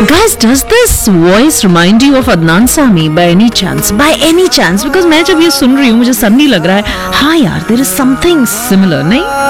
Guys, does this voice remind you of Adnan Sami by any chance? By any chance? Because मैं जब ये सुन रही हूँ मुझे suddenly लग रहा है हाँ यार there is something similar, नहीं?